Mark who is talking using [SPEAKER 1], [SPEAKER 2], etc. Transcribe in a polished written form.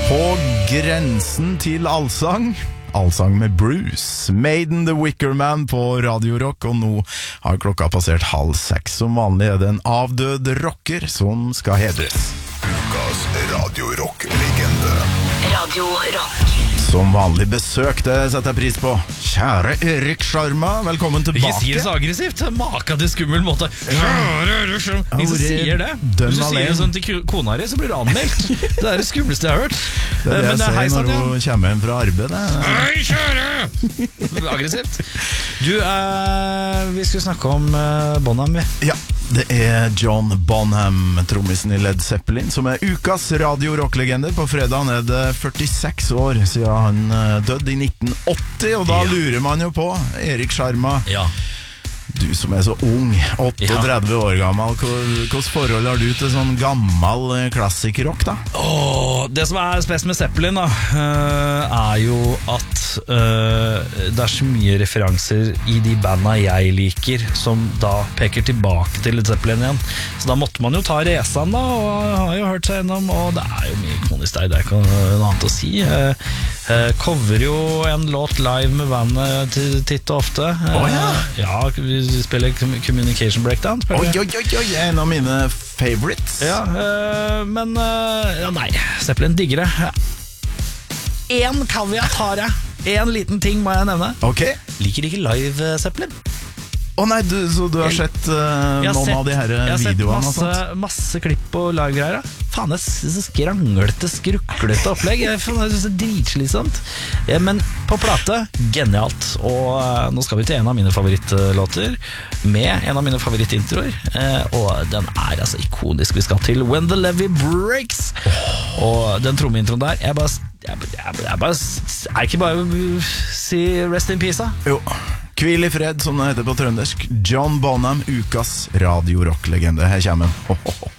[SPEAKER 1] På grensen til allsang. Allsang med Bruce, Maiden The Wicker Man på Radio Rock, og nå har klokka passert 5:30. Som vanlig er det en avdød rocker som skal hedres.
[SPEAKER 2] Ukas Radio Rock-legende.
[SPEAKER 3] Radio Rock.
[SPEAKER 1] Som vanlig besøk, det setter jeg pris på. Kjære Erik Sjarma, velkommen tilbake.
[SPEAKER 4] Ikke sier det så aggressivt. Maka til skummel måte. Kjære Erik Sjarma. Hvis du sier det, hvis du sier det sånn til kona di, så blir det anmeldt. Det er det skumleste jeg har hørt.
[SPEAKER 1] Det er det jeg sier når hun kommer hjem fra arbeid.
[SPEAKER 4] Hei, kjære! Aggressivt. Du, vi skulle snakke om Bonham.
[SPEAKER 1] Ja, det er John Bonham, trommisen i Led Zeppelin, som er ukas Radio Rock-legende. På fredagen er det 46 år siden han døde i 1980, og da lurer man jo på, Erik Sjarma, du som er så ung, 38 år gammel, hvordan forhold har du til sånn gammel klassikerrock da?
[SPEAKER 4] Det som er spesielt med Zeppelin da, er jo at det er så mye referanser i de banda jeg liker som da peker tilbake til Led Zeppelin igjen. Så da måtte man jo ta resan da, og jeg har jo hørt seg gjennom, og det er jo mye ikonisk der, det er ikke noe annet å si. Cover jo en låt live med bandet titt og ofte. Ja, vi spiller Communication Breakdown.
[SPEAKER 1] Oi, en av mine favorites.
[SPEAKER 4] Ja, men nei, Zeppelin digger det. En caveat har jeg. En liten ting må jeg nevne. Liker ikke live Zeppelin.
[SPEAKER 1] Nei, så du har sett noen av de her videoene?
[SPEAKER 4] Jeg har sett masse klipp på live-greier. Faen, det er så skranglete, skruklete opplegg. Jeg synes det er dritslitsomt. Men på plate, genialt. Og nå skal vi til en av mine favorittlåter, med en av mine favorittintroer. Og den er altså ikonisk. Vi skal til When the Levee Breaks. Og den trommeintroen der, jeg ikke bare si rest in peace da.
[SPEAKER 1] Jo, hvil i fred, som det heter på trøndersk. John Bonham, ukas Radio Rock-legende. Her kommer han.